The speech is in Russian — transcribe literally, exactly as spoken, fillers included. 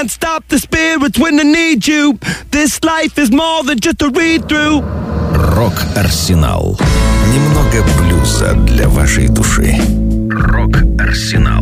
Stop the spirits when they need you. This life is more than just a read-through. Рок-Арсенал. Немного блюза для вашей души. Рок-Арсенал.